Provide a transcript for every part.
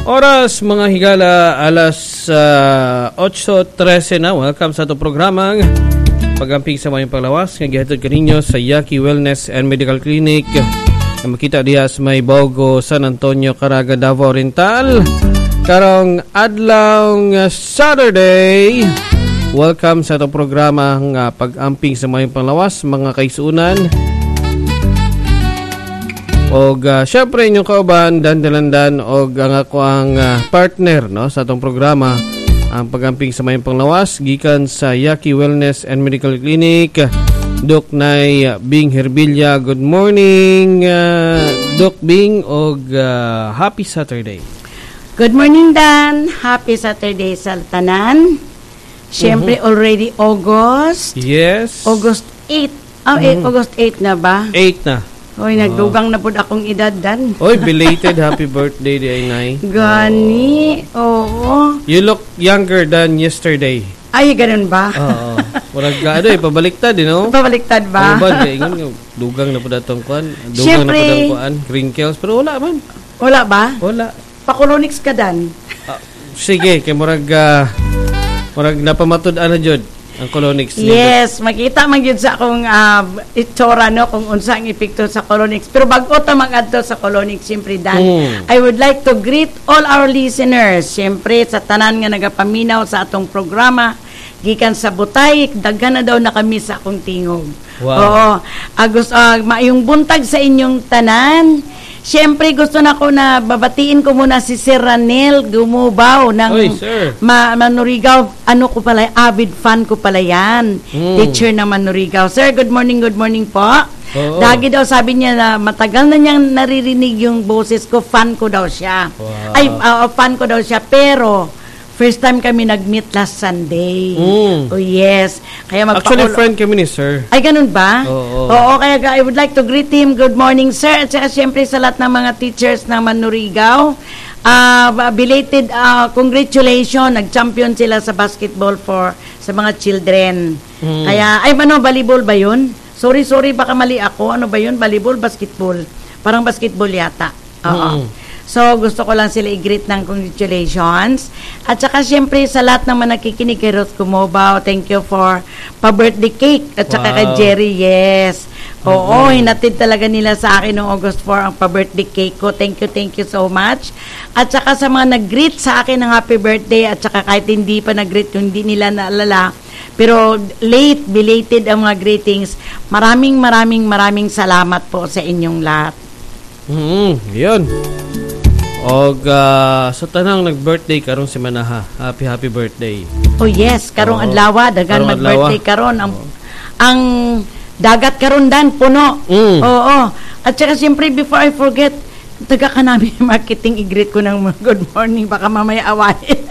Oras mga higala, alas 8:13 na. Welcome sa itong programang Pag-amping sa mayong panglawas nga gihatod kaninyo sa Yaki Wellness and Medical Clinic na makita diha sa may Bogo, San Antonio, Caraga, Davao Oriental. Karong adlaw Saturday. Welcome sa itong programa nga Pag-amping sa mayong panglawas mga kaisunan. Og syempre inyong kauban dandalandan og ang ako ang partner no sa atong programa ang Pag-amping sa mayong panglawas gikan sa Yaki Wellness and Medical Clinic. Doc Nay Bing Herbilia. Good morning Doc Bing og happy Saturday. Good morning Dan. Happy Saturday sa tanan. Syempre already August. Yes. August 8. August 8 na ba? 8 na. Hoy, nagdugang na po akong edad, Dan. Oy, belated happy birthday di ay Nay. Gani, oo. You look younger than yesterday. Ay, ganun ba? Oo. Murag pabaliktad, no? Pabaliktad ba? Ano ba? Ingon, dugang na po datong kuan. Dugang Siyempre, na po datong kuan. Wrinkles. Pero wala man. Wala ba? Wala. Pakolonix ka, Dan. Sige, kay murag napamatud-an na jud ang colonix. Yes, makita man yun sa akong itsura, no, kung unsa ang epekto sa colonix. Pero bago ta mag-adto sa colonix, siyempre, Dan, I would like to greet all our listeners. Siyempre, sa tanan nga nagapaminaw sa atong programa, gikan sa Butay, daghan na daw na kami sa akong tingog. Wow. Oo. Maayong buntag sa inyong tanan. Siyempre, gusto na ko na babatiin ko muna si Sir Ranel Gumubaw ng Manurigaw. Ano ko pala, avid fan ko pala yan. Teacher na Manurigaw. Sir, good morning po. Dagi daw sabi niya na matagal na niyang naririnig yung boses ko. Fan ko daw siya. Wow. Fan ko daw siya. Pero, first time kami nag-meet last Sunday. Oh, yes. Kaya actually, friend kami ni Sir. Ay, ganun ba? Oo, kaya I would like to greet him. Good morning, sir. At saka siyempre sa lahat ng mga teachers ng Manurigaw. Belated congratulations. Nag-champion sila sa basketball sa mga children. Kaya, volleyball ba yun? Sorry, baka mali ako. Ano ba yun? Volleyball, basketball. Parang basketball yata. Oo. So, gusto ko lang sila i-greet ng congratulations. At saka, siyempre, sa lahat naman nakikinig kay Ruth Kumobaw, thank you for pa-birthday cake. At saka kay Jerry, yes. Oo, hinatid talaga nila sa akin noong August 4 ang pa-birthday cake ko. Thank you so much. At saka sa mga nag-greet sa akin ng happy birthday, at saka kahit hindi pa nag-greet, hindi nila naalala, pero belated ang mga greetings. Maraming salamat po sa inyong lahat. Yun. Og sa tanang nag-birthday karong semana ha. Happy birthday. Oh yes, karong adlaw dagan mag-birthday karon ang dagat karon Dan puno. Oo. At saka siyempre before I forget, taga ka namin marketing i-greet ko ng good morning baka mamaya awayin.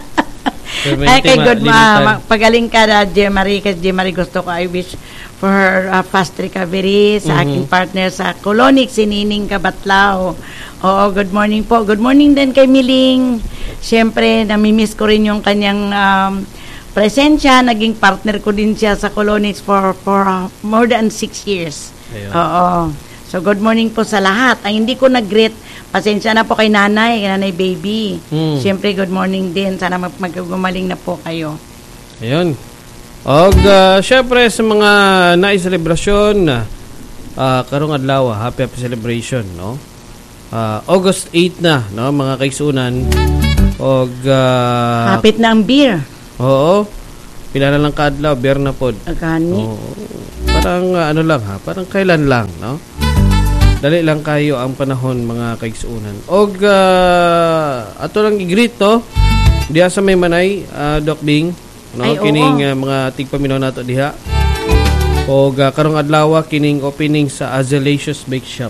Ay kay good pagaling ka na Jemarie, kasi Jemarie gusto ko I wish for her fast recovery sa aking partner sa Colonic, si Nining Kabatlao. Oo, good morning po. Good morning din kay Miling. Siyempre, namimiss ko rin yung kanyang presensya. Naging partner ko din siya sa Colonics for more than 6 years. Ayun. Oo. So, good morning po sa lahat. Ang hindi ko nag-greet, pasensya na po kay nanay baby. Siyempre, good morning din. Sana maggumaling na po kayo. Ayun. Og syempre sa mga nai-celebration karong adlaw, happy celebration, no? August 8 na, no, mga kaisunan. Og hapit na ang beer. Oo. Pila na lang kaadlaw, beer na pod. Agani. Parang parang kailan lang, no? Dali lang kayo ang panahon, mga kaisunan. Og ato lang i-greet to diha sa may Manay, Doc Bing, no? Kining mga tigpaminaw nato diha. Og karong adlaw kining opening sa Azalicious Bake Shop.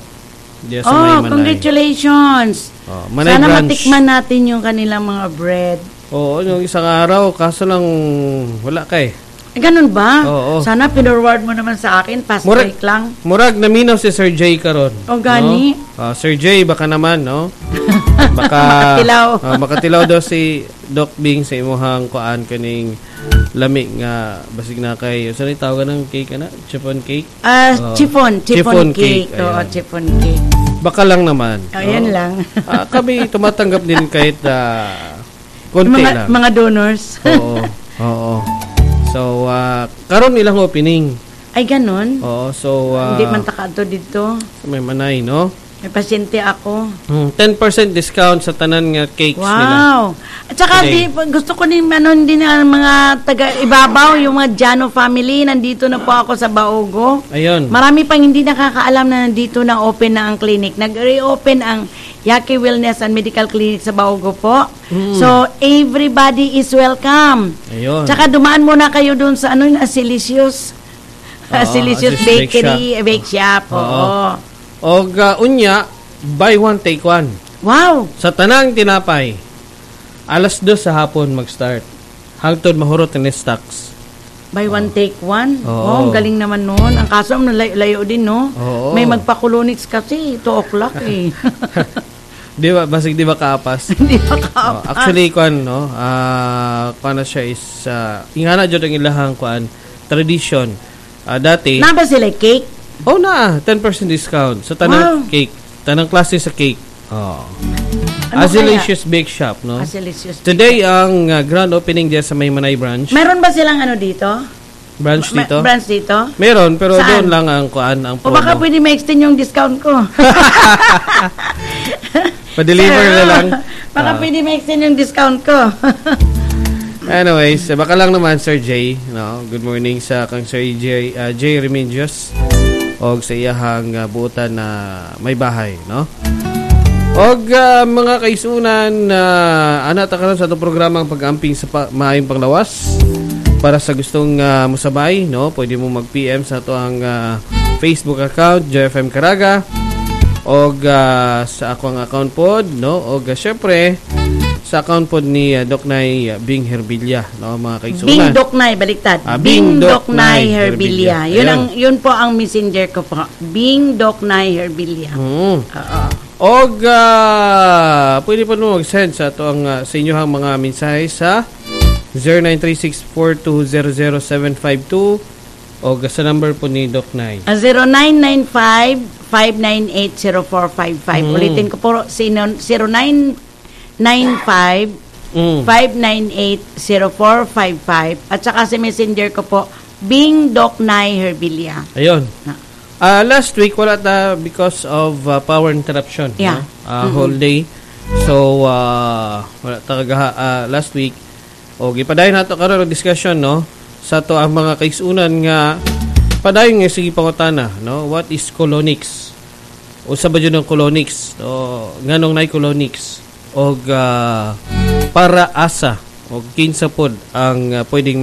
Congratulations. Sana branch. Matikman natin yung kanilang mga bread. Oo, yung isang araw, kaso lang wala kay. Ganun ba? Oo. Sana pinurward mo naman sa akin, fast break lang. Murag naminaw si Sir Jay karon. O gani? No? Sir Jay, baka naman, no? Baka makatilaw daw si Doc Bing sa imuhang kuan kaning lami nga basig na kay saan tawagan ng cake ana? Chiffon cake? Chiffon cake. Oo, chiffon cake. Baka lang naman. Yan lang. Kami tumatanggap din kahit konti lang. Mga donors. Oo. So, karon ilang opening. Ay, ganun? Oo, so... Hindi man takado dito. May manay, no? May pasyente ako. 10% discount sa tanan nga cakes nila. Wow! At saka gusto ko din ang mga taga-ibabaw, yung mga Jano family. Nandito na po ako sa Baogo. Ayun. Marami pang hindi nakakaalam na nandito na open na ang clinic. Nag-reopen ang Yaki Wellness and Medical Clinic sa Baogo po. So, everybody is welcome. Ayun. Tsaka dumaan muna kayo doon sa Asilicious. Asilicious Bakery, Bake Shop. Oo. O unya, buy one, take one. Wow! Sa tanang tinapay, alas 2 sa hapon mag-start. Hangtod mahurot ni stocks. Buy one, take one? Oo. Ang galing naman noon. Ang kaso, layo din, no? Oo. May magpakulunix kasi, 2 o'clock eh. Di ba kaapas? Hindi ba kaapas? Actually, kuan na siya is, ingana dyan ang ilahang tradition. Dati, Na ba sila cake? na 10% discount sa tanang cake. Tanang klase sa cake. Asilicious Bake Shop, no? Asilicious. Today, ang grand opening dyan sa Maymanay branch. Meron ba silang dito? Branch dito? Branch dito? Meron, pero Saan? doon lang ang promo. O baka pwede ma-extend yung discount ko. Pa-deliver na lang. Baka pwede ma-extend yung discount ko. Anyways, baka lang naman, Sir Jay. No? Good morning sa kang Sir Jay Remedios. O sa iyahang buutan na may bahay, no? O mga kaisunan na anata karon sa itong programang pag-amping sa maayong panglawas. Para sa gustong musabay, no? Pwede mo mag-PM sa ito ang Facebook account, JFM Caraga. O sa akong account pod, no? O syempre, sa account pod ni Doc Nay Bing Herbilia, no, mga kaigsunan. Bing Doc Nay, baliktad. Bing Doc Nay Herbilia. Yun po ang messenger ko po. Bing Doc Nay Herbilia. Og pwede pa mo mag-send sa ito sa inyong mga mensahe sa 0936-4200752 o sa number po ni Doc Nay. 0995-598-0455. Ulitin ko po, 0995-598-0455 at saka si messenger ko po, Bing Doc Nay Herbilia. Ayun. Last week, wala ta because of power interruption. Yeah. No? Whole day. So, wala ta last week. O, ipadayon nato karon ang discussion, no? Sa to ang mga kaisunan nga padayon nga sige pangutana, no? What is colonics? Usa ba yun ng colonics? O, nganong nay colonics? O, para asa o kinsa pod ang pwedeng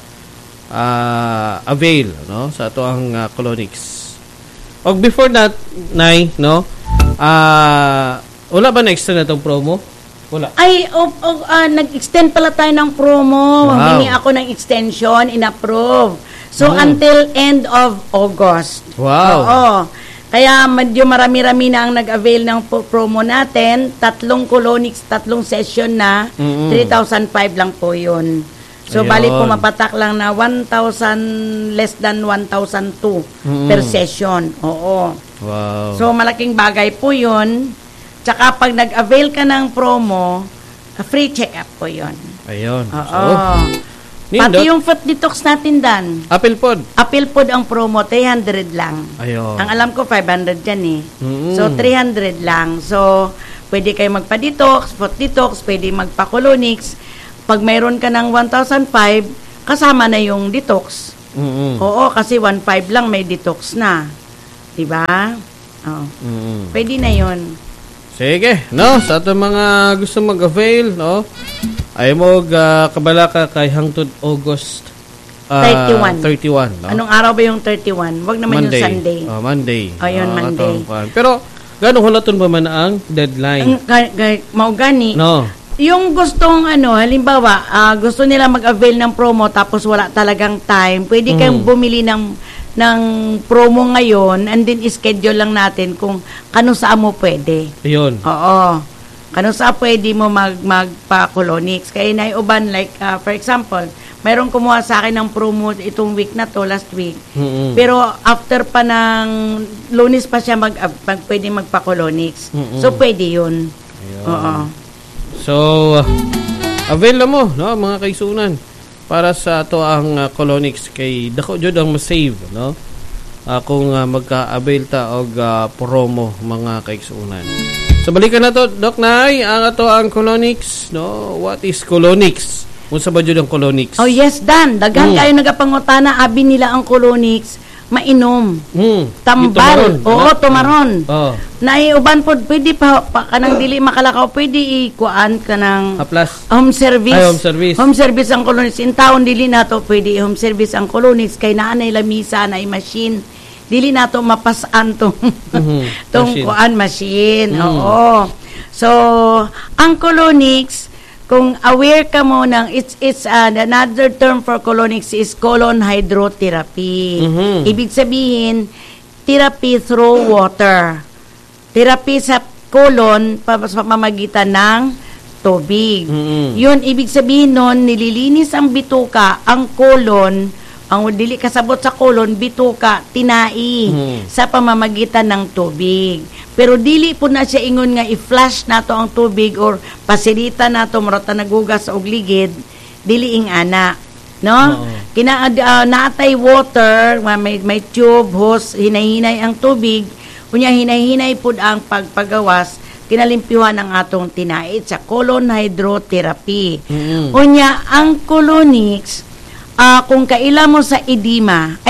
avail, no? Sa to ang colonics. O before that, Nay, no? Wala ba na-extend na itong promo? Wala. Ay, nag-extend pala tayo ng promo. Wow. Humingi ako ng extension, in-approve. So, until end of August. Wow. Oo. Kaya medyo marami-rami na ang nag-avail ng promo natin. 3 colonics, 3 session na. 3,005 lang po yun. So, Ayun. bali po mapatak lang na 1,000, less than 1,002 per session. Oo. Wow. So, malaking bagay po yun. Tsaka pag nag-avail ka ng promo, free check-up po yun. Ayun. Oo. So, pati yung foot detox natin, Dan. Apple pod. Apple pod ang promo, 300 lang. Ayun. Ang alam ko, 500 yan eh. So, 300 lang. So, pwede kayo magpa-detox, foot detox, pwede magpa-colonics. Pag mayroon ka ng 1,005, kasama na yung detox. Oo, kasi 1,500 lang may detox na. Diba? Oo. Pwede na yun. Sige, no? Sa ato mga gusto mag-avail, no? Ay mo kabala ka kay hangtod August 31. 31, no? Anong araw ba yung 31? Wag naman Monday. yung Sunday. Monday. Ayun, Monday. Pero, gano'ng hulaton ba man ang deadline? Maugani. No. Yung gustong halimbawa, gusto nila mag-avail ng promo tapos wala talagang time, pwede kayong bumili ng promo ngayon and then schedule lang natin kung kano saan mo pwede. Ayun. Oo. Kano sa pwede mo magpa-colonics. Kaya naiuban, like, for example, mayroong kumuha sa akin ng promo itong week na to, last week. Pero after pa ng Lunes pa siya pwede magpa-colonics. So, pwede yun. Oo. So, avail na mo, no, mga kaigsunan, para sa ato ang colonics kay dako jud ang ma-save, no? Kung magka-avail ta og promo, mga kaigsunan. So balikan na to, Doc Nay, ang ato ang colonics, no? What is colonics? Unsa ba jud ang colonics? Oh yes, Dan. Daghan kayo nagapangutana, abi nila ang colonics mainom. Tambal. Oo, tumaron. Naiuban pod pwede pa kanang dili makalakaw, pwede ikuan kanang home service. Ay, home service. Home service ang colonics. In taon dili nato pwede home service ang colonics kay naanay lamisa na machine. Dili nato mapasan tong kuan machine. Oo. So, ang colonics, kung aware ka mo ng it's another term for colonics is colon hydrotherapy. Ibig sabihin, therapy through water. Therapy sa colon sa pamamagitan ng tubig. Yun, ibig sabihin nun, nililinis ang bituka, ang colon, ang dili kasabot sa colon, bituka, tinai sa pamamagitan ng tubig. Pero dili po na siya ingon nga i-flush nato ang tubig or pasilita nato marata nagugas og ligid, dili ing ana, no? Natay water, may tube, hose, hinay-hinay ang tubig, unya hinay-hinay pud ang pagpagawas, kinalimpyuhan ang atong tinait sa colon hydrotherapy. Unya ang colonics, kung kaila mo sa enema,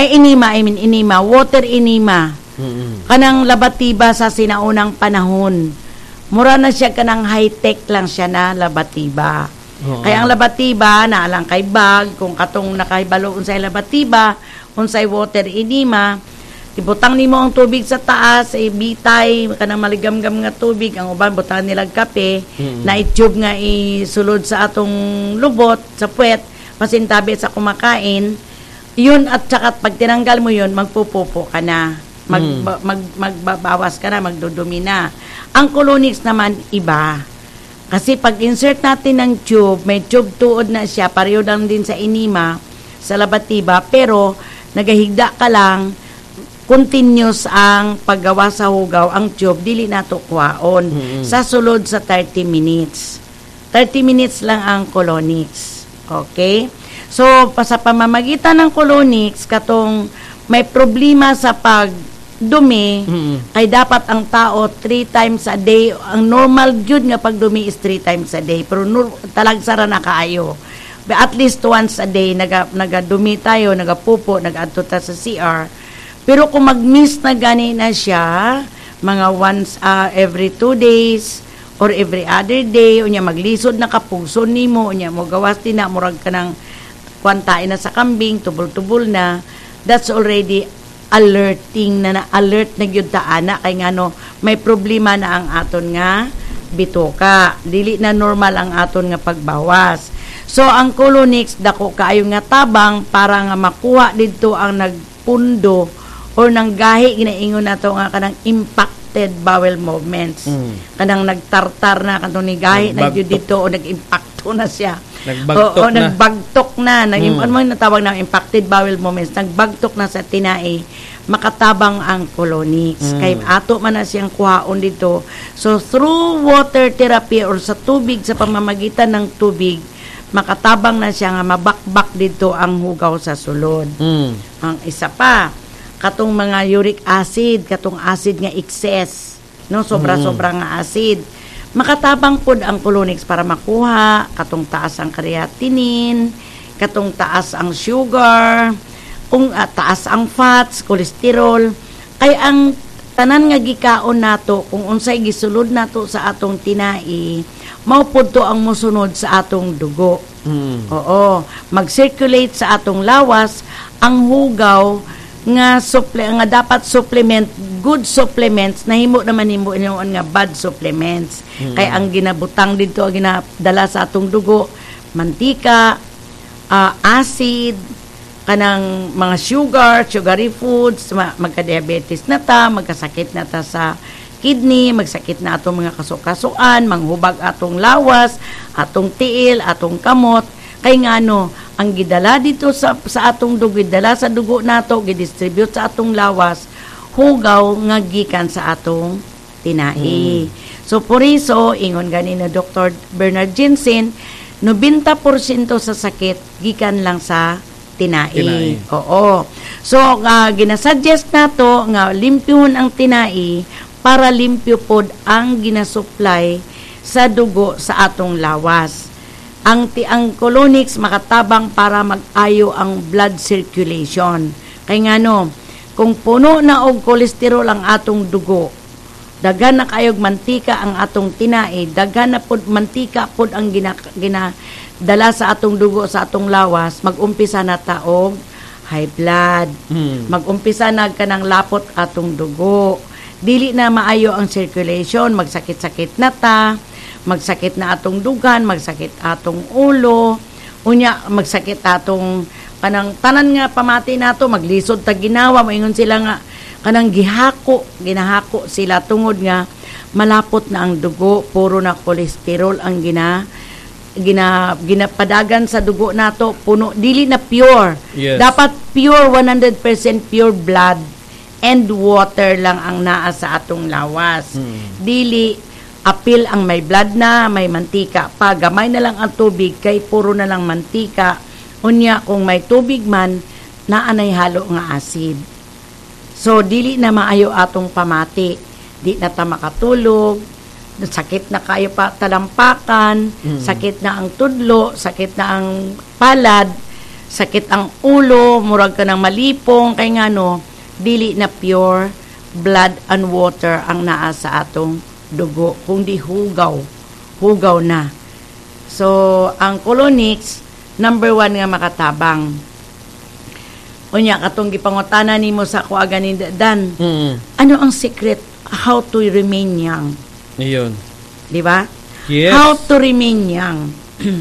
water enema, kanang labatiba sa sinaunang panahon. Mura na siya kanang high-tech lang siya na labatiba. Kaya ang labatiba, naalang kay bag, kung katong nakahibalo unsay labatiba, unsay water enema, ibutang nimo ang tubig sa taas, bitay, kanang maligamgam nga tubig, ang uban butang nilag kape, na i-tube nga isulod sa atong lubot, sa puwet, pasintabi sa kumakain, yun at saka pag tinanggal mo yun, magpupupo ka na. Magbabawas ka na, magdudumi na. Ang colonics naman, iba. Kasi pag insert natin ng tube, may tube tuod na siya, pareho lang din sa enema, sa labatiba, pero nagahigda ka lang, continuous ang paggawa sa hugaw, ang tube, dili na to kuhaon. Sa sulod sa 30 minutes. 30 minutes lang ang colonics. Okay? So, sa pamamagitan ng colonics, katong may problema sa pagdumi, ay dapat ang tao 3 times a day. Ang normal jud nga pagdumi is 3 times a day. Pero talagsara na kaayo. At least once a day, nagadumi tayo, nagapupo, nagadto ta sa CR. Pero kung mag-miss na gani na siya, mga once every 2 days, or every other day, unya maglisod na kapugson nimo, unya mo gawas din na, murag ka ng kwantain na sa kambing, tubol-tubol na, that's already alerting na alert na gyud ta ana kay ngano may problema na ang aton nga bituka. Dili na normal ang aton nga pagbawas. So ang colonics dako kaayo nga tabang para nga makuha didto ang nagpundo or nang gahi ginaingon nato nga kanang impacted bowel movements. Kanang nagtartar na kanto ni gahi na gyud dito o nag-impacto na siya. Nagbagtok na. Ano mo natawag na impacted bowel movements. Nagbagtok na sa tinai. Makatabang ang colonics. Kay ato man na siyang kuhaon dito. So, through water therapy or sa tubig, sa pamamagitan ng tubig, makatabang na siya nga mabakbak dito ang hugaw sa sulod. Ang isa pa, katong mga uric acid, katong acid nga excess, no, sobra-sobra nga acid. Makatabang pod ang colonics para makuha katong taas ang creatinine, katong taas ang sugar, kung taas ang fats, cholesterol. Ay ang tanan nga gikaon nato kung unsay gisulod nato sa atong tinai, mao pod to ang mosunod sa atong dugo. Oo, mag-circulate sa atong lawas ang hugaw nga dapat supplement, good supplements, nahimo naman himo nga bad supplements. Kaya ang ginabutang dito, ang ginadala sa atong dugo, mantika, acid, kanang mga sugary foods, magka-diabetes na ta, magkasakit na ta sa kidney, magsakit na atong mga kasukasuan, manghubag atong lawas, atong tiil, atong kamot. Kay ngano, ang gidala dito sa atong dugo, gidala sa dugo nato, gidistribute sa atong lawas, hugaw nga gikan sa atong tinai. So, por iso, ingon gani na Dr. Bernard Jensen, 90% sa sakit, gikan lang sa tinai. Oo. So, ginasuggest nato nga limpyuhon ang tinai para limpyo pod ang ginasupply sa dugo sa atong lawas. Ang colonics makatabang para mag-ayo ang blood circulation. Kay ngano, kung puno na og kolesterol ang atong dugo, daghan na kayog mantika ang atong tinai, daghan na pod mantika pod ang ginadala sa atong dugo sa atong lawas, mag-umpisa na ta og high blood. Mag-umpisa na kanang lapot atong dugo. Dili na maayo ang circulation, magsakit-sakit na ta, magsakit na atong dugan, magsakit atong ulo, unya magsakit atong kanang tanan nga pamati nato, maglisod ta ginawa, moingon sila nga kanang ginahako sila tungod nga malapot na ang dugo, puro na kolesterol ang ginapadagan sa dugo nato, puno dili na pure. Yes. Dapat pure 100% pure blood and water lang ang naa sa atong lawas. Dili apil ang may blood na, may mantika pa, gamay na lang ang tubig kay puro na lang mantika. Unya kung may tubig man, naanay halo nga acid. So dili na maayo atong pamati, di na ta makatulog, sakit na kayo pa talampakan, sakit na ang tudlo, sakit na ang palad, sakit ang ulo, murag ka ng malipong, kay ngano, dili na pure blood and water ang naa sa atong dugo, kundi hugaw na. So ang colonics, number 1 nga makatabang. Unya katong gipangutana nimo sa kuaga ni Dan. Ano ang secret how to remain young? Iyon. Di ba? Yes. How to remain young.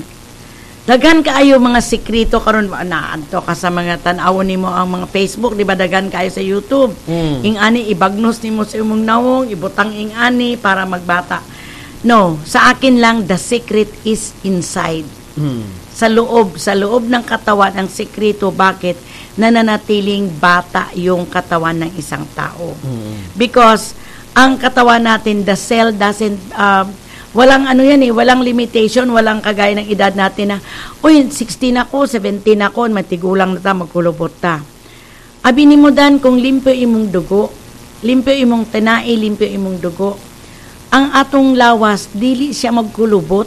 Daghan kaayo mga sekreto karon naadto ka sa mga tan-awon nimo ang mga Facebook, di ba daghan kaayo sa YouTube. Ing ani ibagnos nimo sa imong nawong, ibutang ing ani para magbata. No, sa akin lang the secret is inside. Sa loob ng katawan ang sekreto bakit nananatiling bata yung katawan ng isang tao. Because ang katawan natin, the cell doesn't walang walang limitation, walang kagaya ng edad natin na, 16 ako, 17 ako, matigulang na ta, magkulubot ta. Abi ni mo Dan, kung limpyo imong dugo, limpyo imong tinai, limpyo imong dugo, ang atong lawas, dili siya magkulubot.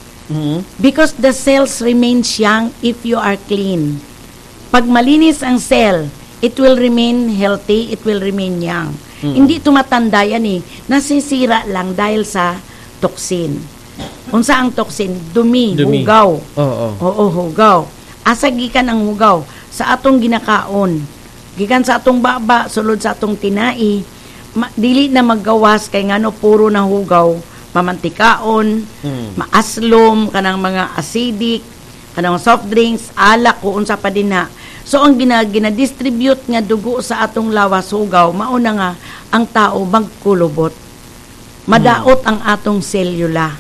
Because the cells remains young if you are clean. Pag malinis ang cell, it will remain healthy, it will remain young. Hindi tumatanda yan nasisira lang dahil sa toxin. Unsa ang toxin? Dumi. Hugaw. Oo, hugaw. Asa gikan ang hugaw? Sa atong ginakaon. Gikan sa atong baba, sulod sa atong tinai. Dili na maggawas kay ngano puro na hugaw. Mamantikaon, maaslom, kanang mga acidic, kanang soft drinks, alak, kung unsa pa din na. So, ang ginadistribute nga dugo sa atong lawas hugaw, mauna nga ang tao magkulubot. Madaot ang atong selula.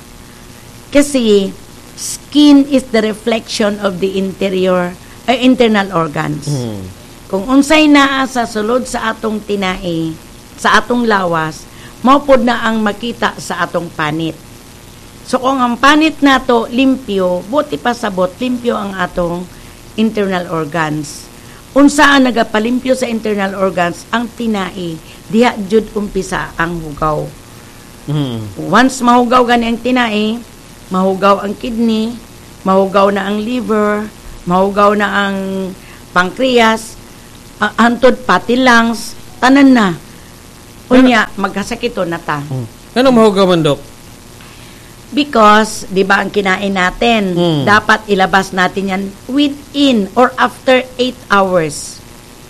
Kasi, skin is the reflection of the internal organs. Kung unsay naa sa sulod sa atong tinai, sa atong lawas, maupod na ang makita sa atong panit. So, kung ang panit nato limpyo, buti pa sabot, limpyo ang atong internal organs. Unsa ang nagapalimpyo sa internal organs? Ang tinai, diha jud umpisa ang hugaw. Once mahugaw gani ang tinai, mahugaw ang kidney, mahugaw na ang liver, mahugaw na ang pancreas, hantod pati lungs, tanan na. Unya, magkasakito na ta. Ano mahugaw man, Dok? Because, di ba ang kinain natin, dapat ilabas natin yan within or after 8 hours.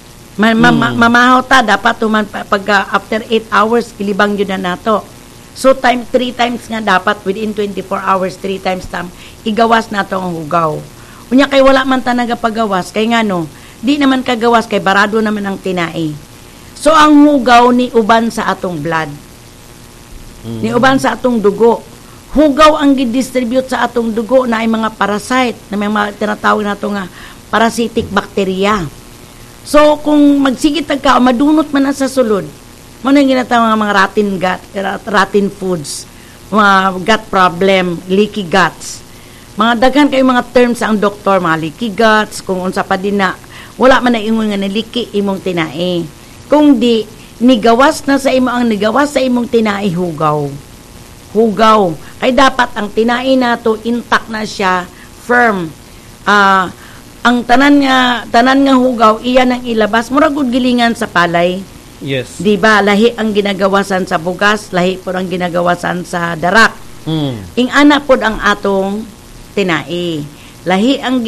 Mamahaw ta, dapat pag after 8 hours, ilibang yun na nato. So, 3 times nga dapat, within 24 hours, 3 times igawas nato ang hugaw. Unya, kay wala man ta nagapagawas, kay nga no, di naman kagawas, kay barado naman ang tinai. So, ang hugaw ni uban sa atong blood. Niuban sa atong dugo. Hugaw ang gidistribute sa atong dugo na ay mga parasite, na may mga tinatawag nato nga parasitic bacteria. So, kung magsigit ka, madunot man na sa sulod, mo na yung ginatawag mga rotten foods, mga gut problem, leaky guts. Mga daghan kayo mga terms ang doktor, mga leaky guts, kung unsa pa din na, wala man na ingon nga naliki imong tinai. Kung di, nigawas na sa imo ang nigawas sa imong tinai, hugaw. Hugaw. Ay dapat ang tinai nato, intact na siya, firm. Ang tanan nga hugaw, iyan ang ilabas. Murag gud gilingan sa palay. Yes. Di ba? Lahi ang ginagawasan sa bugas, lahi po ang ginagawasan sa darak. Ing ana pod ang atong tinai. Lahi ang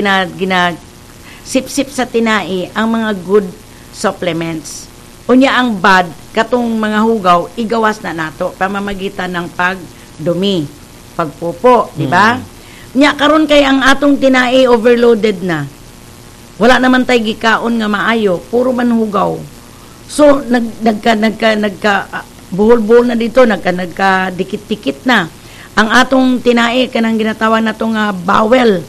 sip-sip sa tinai ang mga good supplements. Unya ang bad, katong mga hugaw, igawas na nato pamamagitan ng pagdumi, pagpupo, di ba? Nya karon kay ang atong tinai overloaded na. Wala naman tay gikaon nga maayo, puro man hugaw. So nagka buhol-buhol na dito, nagka dikit-dikit na. Ang atong tinai kanang ginatawag nato nga bowel.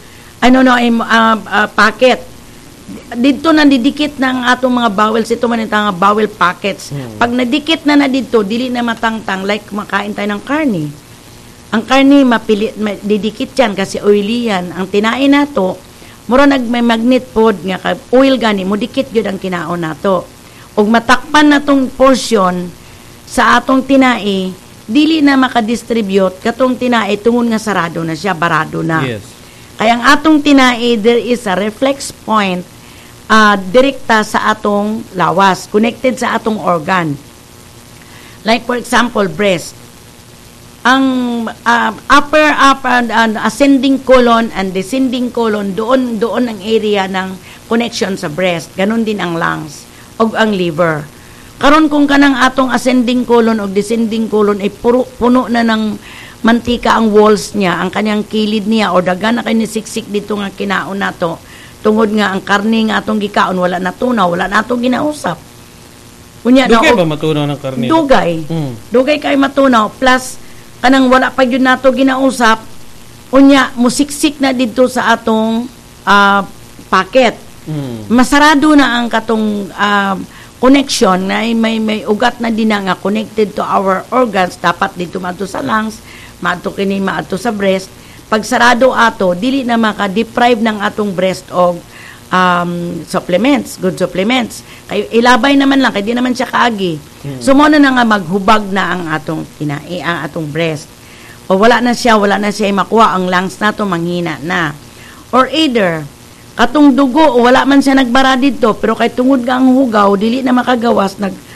Packet. Dito na didikit na ang atong mga bowels, ito man itang bowel packets. Pag nadikit na dito, dili na matangtang like makain tayo ng karne. Ang karne didikit yan kasi oily yan. Ang tinai nato, mura may magnet pod nga oil gani mo dikit gyud ang kinaon nato. Og matakpan natong portion sa atong tinai, dili na makadistribute katong tinai tungod nga sarado na siya, barado na. Yes. Kaya ang atong tinai, there is a reflex point direkta sa atong lawas, connected sa atong organ. Like for example, breast. Ang upper and ascending colon and descending colon, doon ang area ng connection sa breast. Ganon din ang lungs o ang liver. Karon kung kanang atong ascending colon o descending colon ay puno na ng mantika ang walls niya, ang kanyang kilid niya o dagan na kay siksik dito nga kinaon nato. Tungod nga ang karne nga atong gikaon wala na tunaw, wala na atong ginausap. Dugay ba matunaw ng karne? Dugay. Dugay kay matunaw plus kanang wala pa gyud nato ginausap. Unya musiksik na dito sa atong packet. Masarado na ang katong connection na may ugat na din nga connected to our organs, dapat dito maadto sa lungs, maadto kini maadto sa breast. Pag sarado ato, dili na maka-deprive ng atong breast og supplements, good supplements. Kay ilabay naman lang, kay di naman siya kaagi. So mo na nga maghubag na ang atong tinai, ang atong breast. O wala na siya makuha ang lungs nato, manghina na. Or either katong dugo, wala man siya nagbara dito, pero kay tungod nga ang hugaw, dili na makagawas,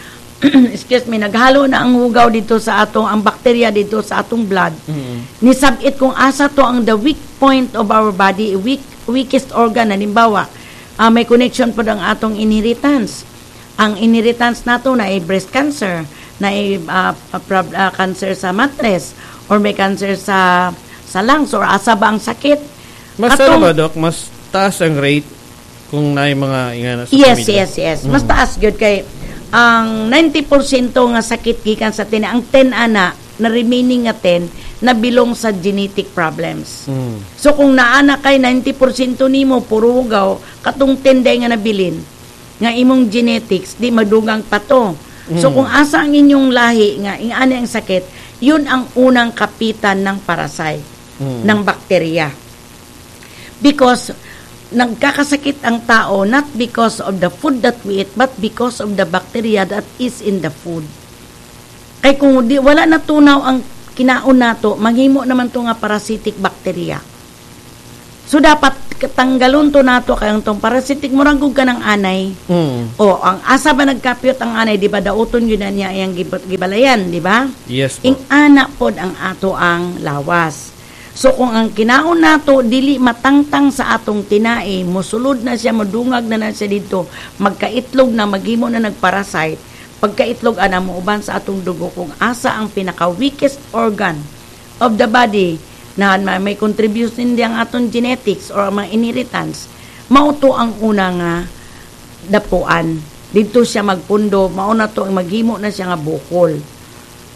naghalo na ang hugaw dito sa atong, ang bakterya dito sa atong blood. Nisabit kung asa to ang the weak point of our body, weakest organ, halimbawa, may connection po ang atong inheritance. Ang inheritance nato na ay breast cancer, na ay cancer sa mattress, or may cancer sa lungs, or asa ba ang sakit. Mas ba, Doc? Mas taas ang rate kung na mga ingana sa pamilya. Yes. Mas taas gyud kay ang 90% nga sakit gikan sa tinai, ang 10 ana na remaining nga 10 na bilong sa genetic problems. So kung naana kay 90% nimo puro hugaw, katong 10 day nga nabilin nga imong genetics di madugang pa to. So kung asa ang inyong lahi nga ingani ang sakit, yun ang unang kapitan ng parasite, ng bakterya. Because nagkakasakit ang tao not because of the food that we eat but because of the bacteria that is in the food. Kay kung wala na tunaw ang kinaon nato, maghimo naman to nga parasitic bacteria. So dapat tanggalon to nato kay tong parasitic murag ka ng anay. O ang asa ba nagkapyot ang anay, di ba dauton yun na niya yang gibalayan, di ba? Yes po. Ing ana pod ang ato ang lawas. So kung ang kinaon nato dili matangtang sa atong tinai, mosulod na siya, madungag na siya dito, magkaitlog na, maghimo na nagparasite, pagkaitlog ana mo uban sa atong dugo kung asa ang pinaka weakest organ of the body na may contribution din ang atong genetics or mga inheritance, mauto ang una nga dapuan. Dito siya magpundo, mauna to maghimo na siya nga bukol.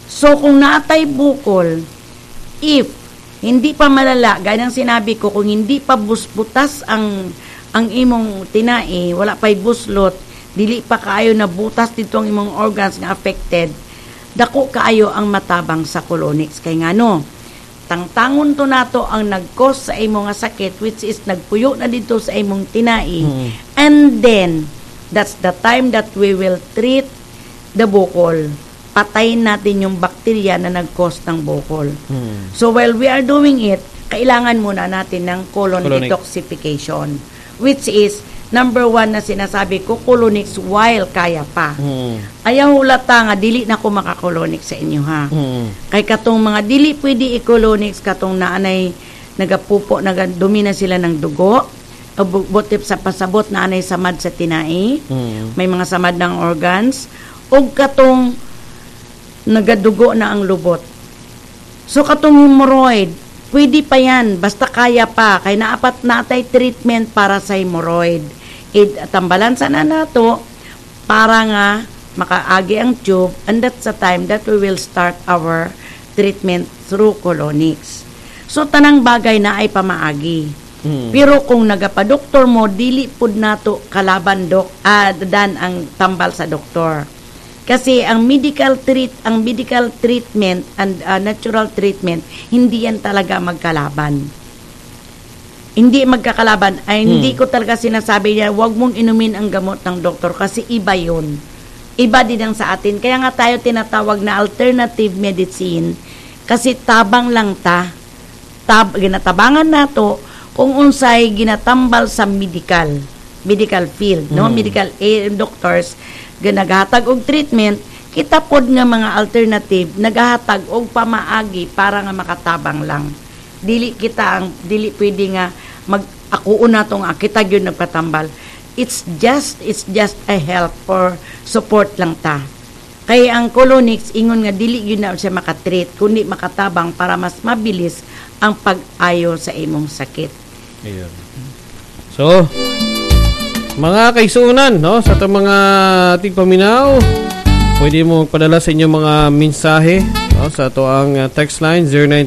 So kung naatay bukol, if hindi pa malala, gaya ng sinabi ko, kung hindi pa butas ang imong tinai, wala pa'y buslot, dili pa kaayo na butas dito ang imong organs nga affected, dako kaayo ang matabang sa colonics. Kay ngano, tangtangon to nato ang nag-cause sa imong nga sakit, which is nagpuyo na dito sa imong tinai. And then, that's the time that we will treat the bukol. Patayin natin yung bakterya na nag-cause ng bukol. So while we are doing it, kailangan muna natin ng colon detoxification, which is number 1 na sinasabi ko, colonics while kaya pa. Ayaw hulata nga, dili na ko makakolonics sa inyo, ha. Kay katong mga dili pwede i-colonics, katong naanay nagapupo, nagadumi na sila ng dugo, o butip sa pasabot na anay samad sa tinai, may mga samad ng organs, o katong nagadugo na ang lubot. So katong hemorrhoid, pwede pa yan, basta kaya pa, kay naapat natay treatment para sa hemorrhoid. Tambalansa na nato para nga makaagi ang tube, and that's the time that we will start our treatment through colonics. So tanang bagay na ay pamaagi. Pero kung nagapadoktor mo, dili pud nato kalaban dan ang tambal sa doktor. Kasi ang medical treatment and natural treatment, hindi yan talaga magkalaban. Hindi magkakalaban. Ay, hindi ko talaga sinasabi niya, huwag mong inumin ang gamot ng doktor kasi iba yun. Iba din ang sa atin. Kaya nga tayo tinatawag na alternative medicine kasi tabang lang ta. Ginatabangan nato kung unsay ginatambal sa medical field, no? Medical doctors naghatag og treatment, kita pod nga mga alternative naghatag og pamaagi para nga makatabang lang. Dili pwede nga mag-akuon natong kita gyud nagpatambal. It's just a help or support lang ta. Kaya ang colonics ingon nga dili gyud na siya makatreat kundi makatabang para mas mabilis ang pag-ayo sa imong sakit. Ayun. So, mga kaisunan, no, sa itong mga ating paminaw, pwede mo magpadala sa inyong mga mensahe, no, sa ito ang text line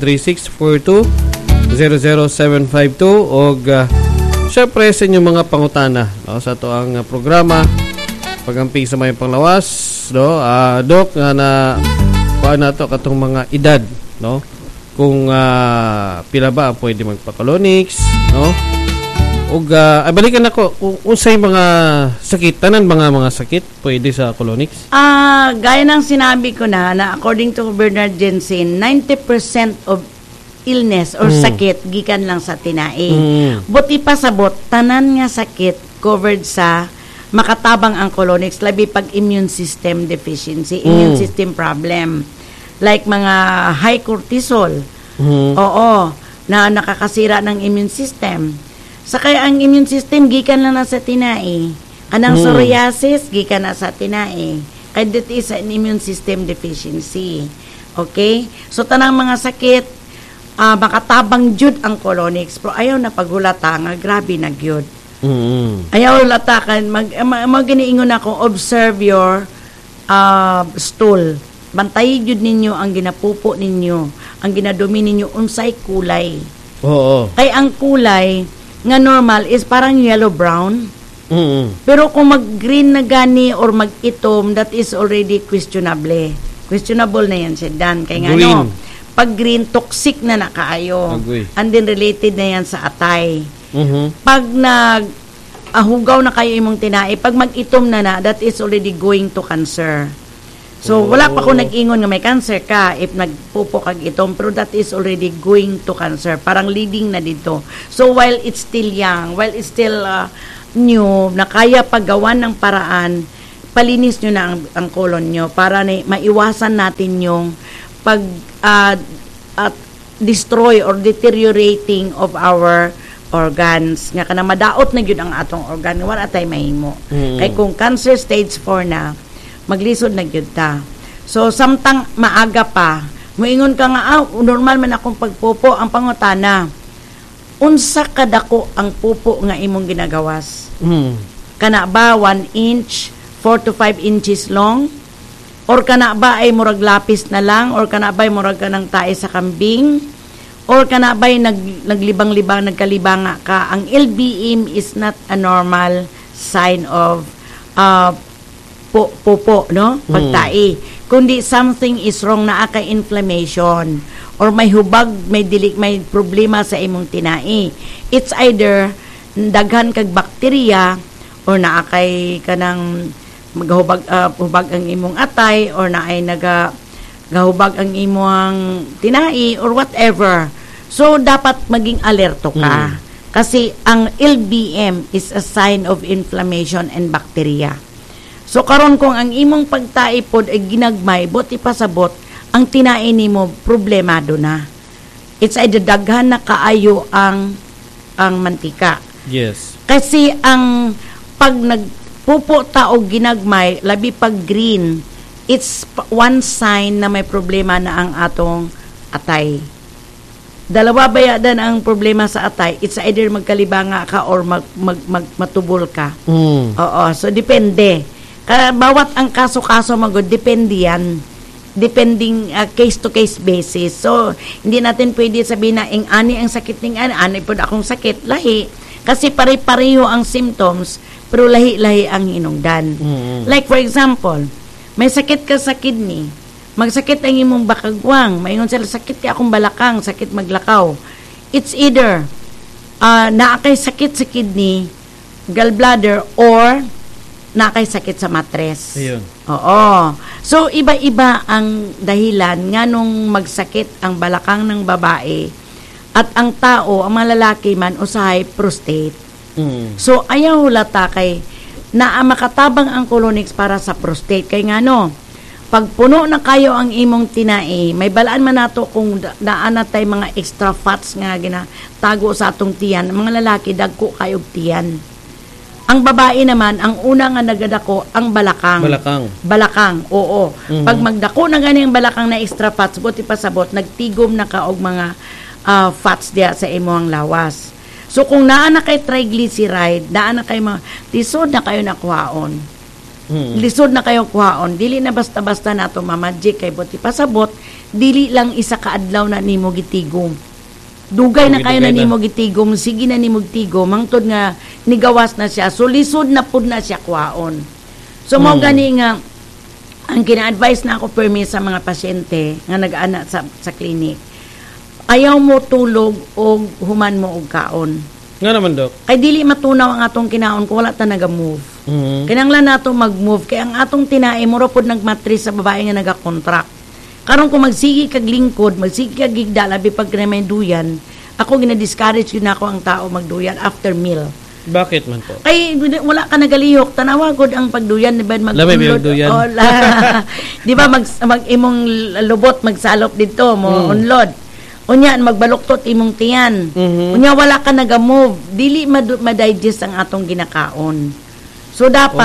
0936-42-00752 o syempre sa inyong mga pangutana, no, sa ito ang programa Pagamping sa Mayong Panglawas, no, Dok, na kuhaan na ito katong mga edad, no, kung pila ba pwede magpa-colonics, no. Ug balikan ako kung unsay mga sakit, tanan mga sakit pwede sa colonics. Gaya ng sinabi ko na according to Bernard Jensen, 90% of illness or sakit gikan lang sa tinai. Buti pa sabot tanan nga sakit covered sa makatabang ang colonics, labi pag immune system deficiency, immune system problem. Like mga high cortisol. Oo, na nakakasira ng immune system. Sakay ang immune system gikan lang na sa tinai. Anang psoriasis gikan na sa tinai. Kaya that is an immune system deficiency. Okay? So tanang mga sakit makatabang jud ang colonics, pero ayaw na paghulata nga grabe na gyud. Ayaw lata kan maginiingon ako, observe your stool. Bantayi jud ninyo ang ginapupo ninyo, ang ginadumi ninyo unsay kulay. Oo. Kay ang kulay nga normal is parang yellow-brown. Pero kung mag-green na gani or mag-itom, that is already questionable. Questionable na yan siya, Dan. Kaya nga, no, pag green, toxic na nakaayo. And then related na yan sa atay. Pag hugaw na kayo imong tinai, pag mag-itom na, that is already going to cancer. So, wala pa ko nag-ingon nga may cancer ka if nagpupo kag itom, pero that is already going to cancer. Parang leading na dito. So, while it's still young, while it's still new, na kaya paggawan ng paraan, palinis nyo na ang colon nyo para maiwasan natin yung destroy or deteriorating of our organs. Nga ka na madaot na yun ang atong organ. Wala tayo mahimo. Kaya kung cancer stage 4 na, maglisod na gyud ta. So samtang maaga pa, moingon ka nga normal man akong pagpupo, ang pangutana. Unsa kadako ang pupo nga imong ginagawas? Kana ba 1 inch, 4 to 5 inches long? Or kana ba ay murag lapis na lang? Or kana ba ay murag ka ng tae sa kambing? Or kana ba ay naglibang-libang, nagkalibanga ka? Ang LBM is not a normal sign of pupo, no? Pagtae. Kundi something is wrong na aka inflammation. Or may hubag, may problema sa imong tinai. It's either daghan kag bakterya or naakay kanang maghubag hubag ang imong atay or naay gahubag ang imong tinai or whatever. So dapat maging alerto ka kasi ang LBM is a sign of inflammation and bacteria. So karon kung ang imong pagtaipod ay ginagmay bot ipasabot ang tinai nimo problemado na. It's either daghan na kaayo ang mantika. Yes. Kasi ang pag pupo ta og ginagmay labi pag green, it's one sign na may problema na ang atong atay. Dalawa bayadan ang problema sa atay, it's either magkalibanga ka or matubol ka. Oo, so depende. Bawat ang kaso-kaso magod depende yan. Depending case to case basis. So hindi natin pwede sabihin na ani ang sakit ning ani pud akong sakit lahi kasi pare-pareho ang symptoms pero lahi-lahi ang hinungdan. Like for example, may sakit ka sa kidney, magsakit ang imong bakagwang, mayngon sila sakit ka akong balakang, sakit maglakaw. It's either naakay sakit sa kidney, gallbladder, or naakay sakit sa matres. Ayun. Oo. So iba-iba ang dahilan nganong magsakit ang balakang ng babae at ang tao, ang mga lalaki man usahay prostate. So ayaw hulata kay makatabang ang colonics para sa prostate kay ngano pag puno na kayo ang imong tinai may balaan man nato kung naana tay mga extra fats nga ginatago sa atong tiyan. Mga lalaki dagko kayo tiyan. Ang babae naman ang una nga nagadako ang balakang oo. Pag magdako na gani ang balakang na extra fats buti pasabot nagtigom na ka og mga fats diya sa imong lawas. So kung naana kay triglyceride, naana kay lisod na kayo nakuhaon. Lisod na kayo kuhaon. Dili na basta-basta nato mamagic kay buti pasabot, dili lang isa ka adlaw na nimo gitigom. Dugay na kayo na nimo gitigom, sige na nimo gitigom, hangtod nga nigawas na siya. So lisod na pud na siya kuhaon. So mao gani nga ang kina-advise na ako permi sa mga pasyente nga nag-ana sa clinic. Ayaw mo tulog o human mo og kaon. Nga naman, Dok. Kay dili matunaw ang atong kinaon kung wala ta naga-move. Kinanglan nato mag-move kay ang atong tinai mura pod nagmatris sa babae nga naga-contract. Karon kung magsigi kag lingkod, magsigi kag gigda labi pag may duyan, ako gina-discourage yun ako ang tao magduyan after meal. Bakit man po? Kay wala ka nagalihok, tanawa gud ang pagduyan ni ben mag-unload. Di ba mag imong lubot magsalop dito mo unload. Unya magbaluktot imong tiyan. Unya wala ka naga-move, dili ma-digest ang atong ginakaon. So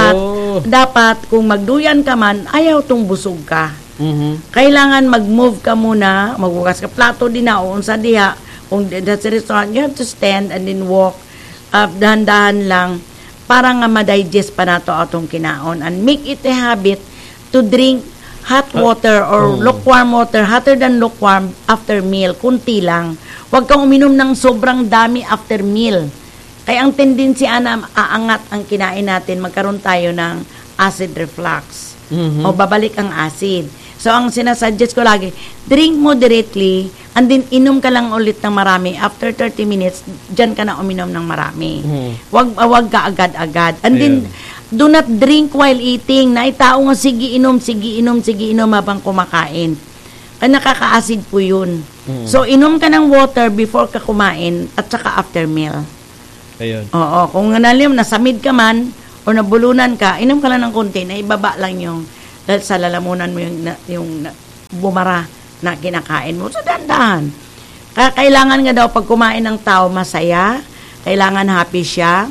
dapat kung magduyan ka man, ayaw tong busog ka. Kailangan mag-move ka muna, maghugas ka plato din na unsa diha. Kung that's a restaurant, you have to stand and then walk dahan-dahan lang para nga ma-digest pa nato atong kinaon and make it a habit to drink hot water or lukewarm water, hotter than lukewarm after meal, kunti lang. Huwag kang uminom ng sobrang dami after meal. Kaya ang tendency na aangat ang kinain natin, magkaroon tayo ng acid reflux. O babalik ang acid. So ang sinasuggest ko lagi, drink moderately and then inom ka lang ulit ng marami. After 30 minutes, dyan ka na uminom ng marami. Wag ka agad-agad. And then, do not drink while eating. Naitao nga, sige inom habang kumakain. Kaya nakaka-acid po yun. So, inom ka ng water before ka kumain at saka after meal. Ayun. Oo. Kung nasamid ka man o nabulunan ka, inom ka lang ng konti, na ibaba lang yung dahil sa lalamunan mo yung bumara na kinakain mo. So, dandahan. Kaya kailangan nga daw pag kumain ng tao masaya, kailangan happy siya,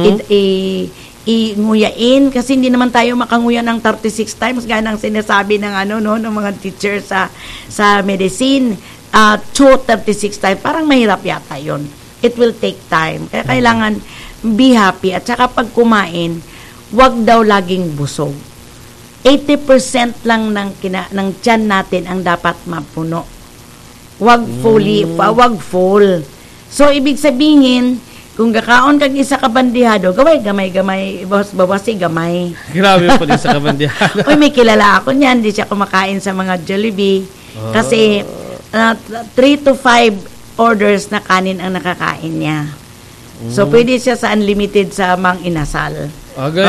nguyain kasi hindi naman tayo makanguya ng 36 times gaya ng sinasabi ng ng mga teacher sa medicine 36 times parang mahirap yata yon. It will take time kaya kailangan be happy at saka pag kumain wag daw laging busog 80% lang ng tiyan natin ang dapat mapuno. Wag wag full. So, ibig sabihin, kung gakaon kag isa ka bandihado, gamay, bawasi gamay. Grabe po din sa kabandihado. Uy, may kilala ako niyan, di siya kumakain sa mga Jollibee. Kasi 3 to 5 orders na kanin ang nakakain niya. So, pwede siya sa unlimited sa Mang Inasal. Okay.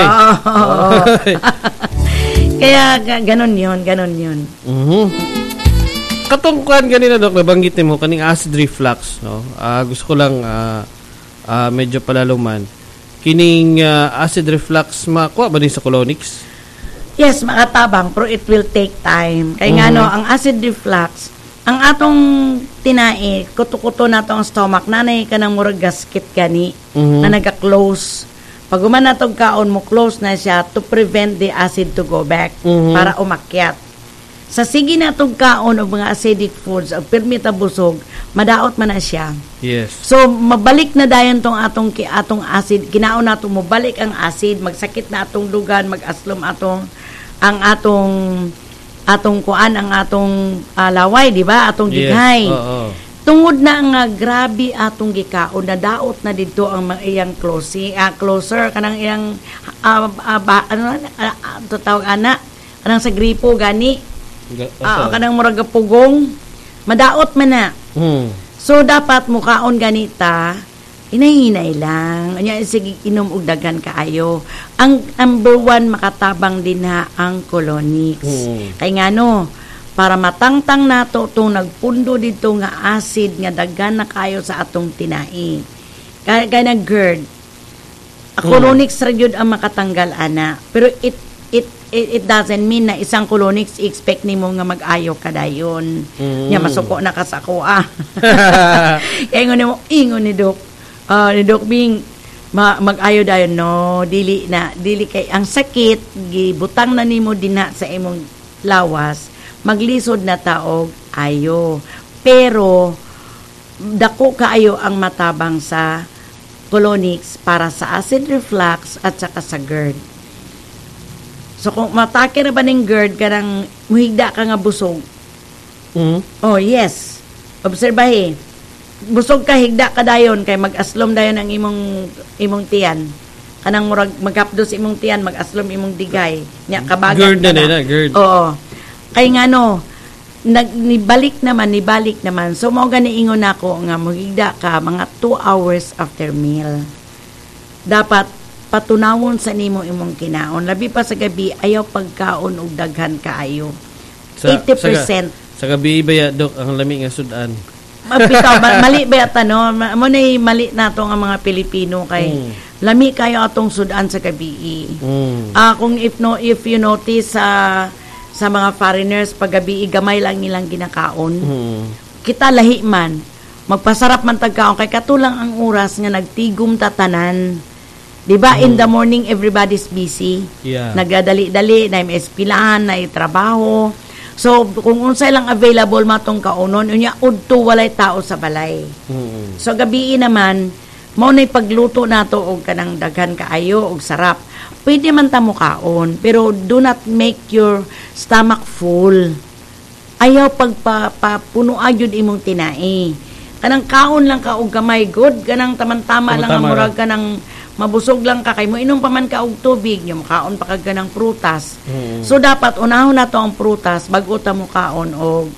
Kaya, ganon yun. Katungkuhan ganina, Dok, nabanggit mo kaning acid reflux, no? Gusto ko lang medyo palaluman. Kining acid reflux, makuha ba din sa colonics? Yes, makatabang, pero it will take time. Kaya ang acid reflux, ang atong tinai, kuto-kuto na ang stomach, nanay ka ng murag gasket gani, na naga-close. Pag umanatog kaon mo, close na siya to prevent the acid to go back, para umakyat. Sa sige na itong kaon o mga acidic foods, ang permita busog, madaot man na siya. Yes. So, mabalik na dayon tong atong acid, kinaon nato mo, balik ang acid, magsakit na atong dugan, mag-aslom ang atong kuan, ang atong laway, di ba? Atong gighay. Oo. Tungod na nga grabe atong gikaon, nadaot na dito ang iyang closer, kanang iyang, tawag ana, kanang sa gripo, gani, kanang murag pugong, madaot man na. So, dapat mukaon ganita, hinay-hinay lang. Anya, sige, inom og daghan kaayo. Ang number 1, makatabang din ha, ang colonics. Kaya nga no, para matangtang nato itong nagpundo dito nga acid, nga daghan na kayo sa atong tinai. Kaya na GERD. Colonics ra gyud ang makatanggal, ana. Pero it doesn't mean na isang colonics expect nimo nga mag-ayo kadayon. Nya masuko na ka sa kuha. Kaya ingon ni Doc. Ni Doc Bing mag-ayo dayon, no, dili kay ang sakit gibutang na nimo dinha sa imong lawas, maglisod na taog ayo. Pero dako kaayo ang matabang sa colonics para sa acid reflux at saka sa GERD. So, kung matake na ba ng GERD, kanang muhigda ka nga busog. Oh, yes. Obserbahe. Busog ka, higda ka dayon, kay mag-aslom dayon ang imong tiyan. Kanang murag magkapdos imong tiyan, mag-aslom imong digay. Nya, kabagat GERD na GERD. Oo. Kay nga no, nibalik naman. So, mao gani ingon nako nga muhigda ka mga 2 hours after meal. Dapat patunawon sa nimo imong kinaon. Labi pa sa gabi, ayaw pagkaon og daghan kaayo. 80%. Sa gabi ba ya, Dok, ang lami nga sudan? Bitaw, mali ba yata, no? Muna'y mali nato nga mga Pilipino kay lami kayo atong sudan sa gabi. Kung if you notice sa mga foreigners, pag gabi, gamay lang nilang ginakaon. Kita lahi man. Magpasarap man tagkaon kay katulang ang oras nga nagtigom tatanan. Diba, in the morning, everybody's busy. Yeah. Nagdadali-dali, na may espilahan, na trabaho. So, kung unsay lang available matong kaunon, unya, udto walay tao sa balay. So, gabi naman, mao na'y pagluto nato og kanang daghan kaayo og sarap. Pwede man ta mo kaon, pero do not make your stomach full. Ayaw pagpapunuan yun imong tinai. Kanang kaon lang ka og gamay, good. Kanang tamantama lang ang murag kanang mabusog lang ka kay mo inom pa man ka og tubig, yung kaon pa kag ganang prutas. So dapat unahon nato ang prutas bago ta mo kaon og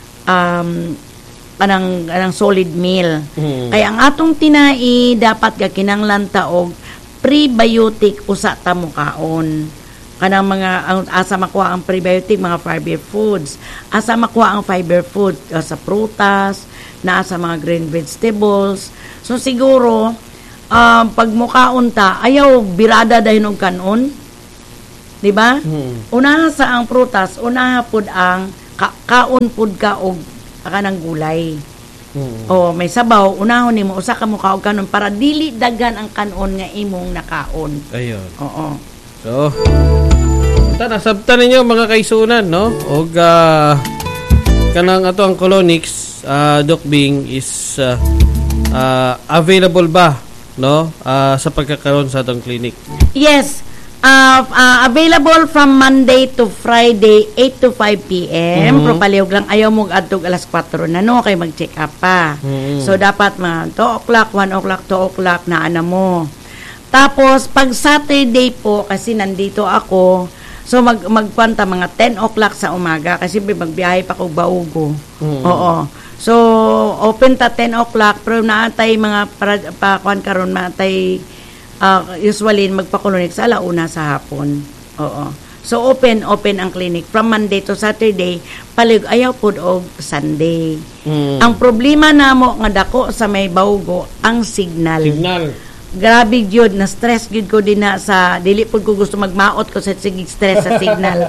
kanang solid meal. Kaya ang atong tinai dapat ga kinanglan ta og prebiotic usa ta mo kaon. Kanang mga asa makuha ang prebiotic, mga fiber foods. Asa makuha ang fiber food sa prutas, na sa mga green vegetables. So siguro pag mukaon ta, ayaw birada dahil og kanon. Di ba? Unaha sa ang prutas, unaha pud ang kaon pud ka og kanang gulay. O may sabaw, unahon nimo usa ka muka og kanon para dili daghan ang kanon nga imong nakaon. Ayun. Oo. So, nasabtan ninyo mga kaisunan, no? Og kanang ato ang colonics, Doc Bing is available ba, no, sa pagkakaroon sa atong clinic? Yes, Available from Monday to Friday, 8 to 5 p.m. Pero palihog lang, ayaw mo adtog alas 4 na, no? Kaya mag-check up pa. So, dapat mga 2 o'clock, 1 o'clock, 2 o'clock na mo. Tapos, pag Saturday po, kasi nandito ako, so magkwanta mga 10 o'clock sa umaga, kasi magbiyahe pa ko Baugo. Oo. So, open ta 10 o'clock, pero naatay mga pakuan karon naatay usually magpa-clinic sa alauna sa hapon. Oo. So open ang clinic from Monday to Saturday, palig ayaw pud og Sunday. Ang problema namo nga dako sa may Baugo ang signal. Grabe gyud, na stress gyud ko din na sa dili pud ko gusto magmaot ko sa sigig stress sa signal.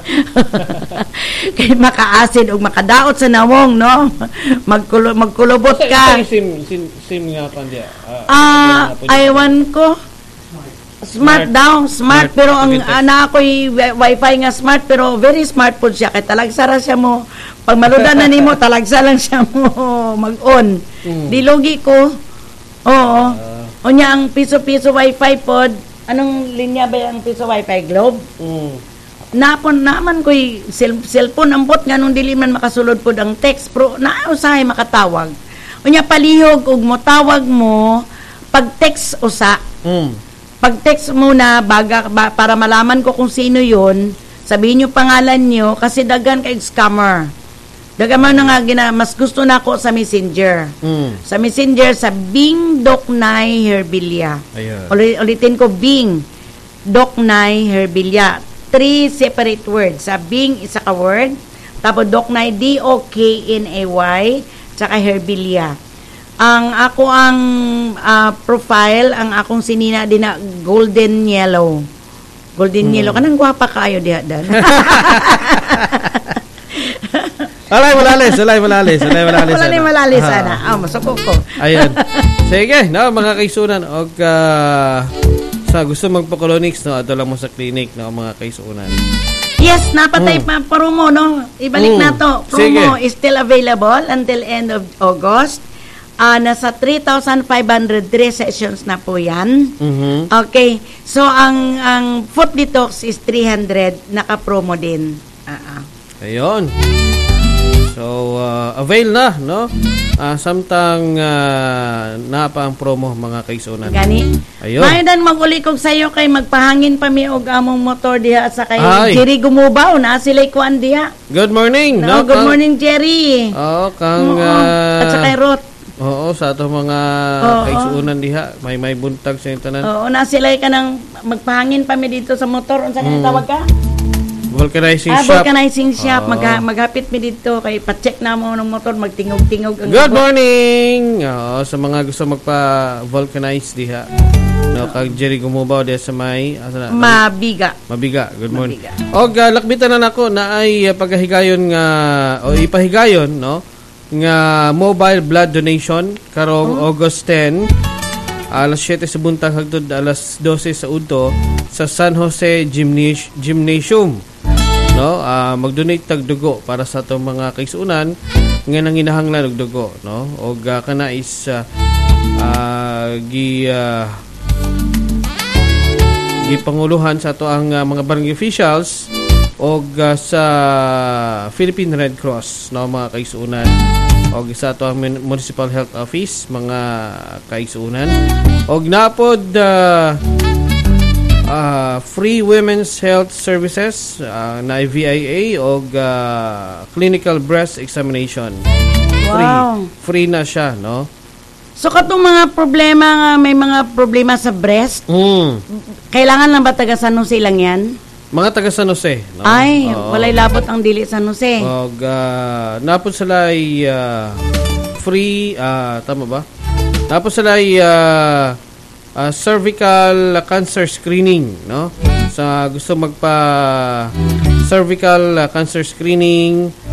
Kay makaasid og makadaot sa nawong, no? Magkulubot ka. Sim nga pa diya. Aywan ko. Smart daw, smart pero ang ana ako'y wifi nga smart pero very smart po siya kay talagsara siya mo pag maludan na nimo talagsa lang siya mo mag-on. Di logi ko. Oo. Unya ang piso-piso wifi pod. Anong linya ba ang piso wifi? Globe? Napon naman ko'y cellphone ambot nga nung dili man makasulod pod ang text pero nausahay makatawag. Unya palihog ug mo tawag mo pag text usa. Pag-text muna para malaman ko kung sino yun, sabihin nyo pangalan nyo kasi dagan kay scammer. Dagan man na nga mas gusto na ako sa Messenger. Sa Messenger, sa Bing Doknay Herbilia. Ulitin ko, Bing Doknay Herbilia. 3 separate words. Sa Bing, isa ka word. Tapos Doknay, D-O-K-N-A-Y, tsaka Herbilia. Ang profile, ang akong sinina din na golden yellow. Golden yellow. Kanang gwapa kayo diha dan. Malalis sana. Masukok ko. Ayun. Sige, no, mga kaisunan og sa gusto magpa-colonics, no, ato lang mo sa clinic, no, mga kaisunan. Yes, napatay pa promo, no. Ibalik na to. Promo is still available until end of August. Nasa 3,503 sessions na po yan. Okay. So, ang foot detox is 300. Naka-promo din. Ayun. So, avail na, no? Samtang na pa ang promo, mga kaisunan. Gani. Ayun. Mayon mag-uli kog sayo kay magpahangin pa mi og among motor diha sa kay Jerry Gumubaw na sila'y kuan diha. Good morning. No, good morning, Jerry. Kang at sa kay Ruth. Oo, sa ato mga kaisunan diha, may buntag sa tanan. Oo, na sila ka nang magpahangin pa mi dito sa motor. Unsa ka tawag ka? Vulcanizing shop. Vulcanizing shop. Maghapit mi dito kay pa-check na mo ng motor, magtingog-tingog ang Good morning. Sa mga gusto magpa-vulcanize diha. No, kag Jerry Gumubaw diha sa may Mabiga. Good morning. Og lakbitan na nako na ay pagahigayon nga o ipahigayon, no? Nga mobile blood donation karong August 10 alas 7 sa buntag hangtod alas 12 sa udto sa San Jose Gymnasium, no? Mag-donate tag dugo para sa atong mga kaisunan nga nanginahanglan og dugo, no? Og kana is gipanguluhan sa ato ang mga barangay officials og sa Philippine Red Cross, no, mga kaisunan, og sa ato ang Municipal Health Office, mga kaisunan, og napod free women's health services na VIA og clinical breast examination. Wow. Free na siya, no? So katong mga problema nga may mga problema sa breast, kailangan lang ba taga San Jose lang yan? Mga taga San Jose, no? Ay, walay labot ang dili San Jose. Og napod sila ay free, tama ba? Napod sila ay cervical cancer screening, no? Sa gusto magpa cervical cancer screening,